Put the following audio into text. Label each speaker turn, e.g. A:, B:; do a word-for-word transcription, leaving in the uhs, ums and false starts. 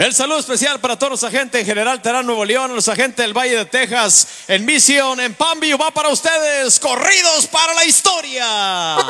A: El saludo especial para todos los agentes en General Terán, Nuevo León, los agentes del Valle de Texas, en Mission, en Palm View, va para ustedes, Corridos para la Historia.